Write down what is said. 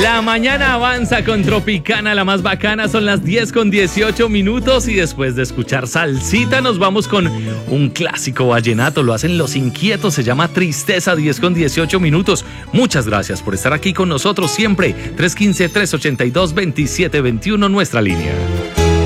La mañana avanza con Tropicana, la más bacana. Son las 10:18 y después de escuchar salsita nos vamos con un clásico vallenato. Lo hacen Los Inquietos, se llama Tristeza. 10:18. Muchas gracias por estar aquí con nosotros siempre. 315-382-2721, nuestra línea.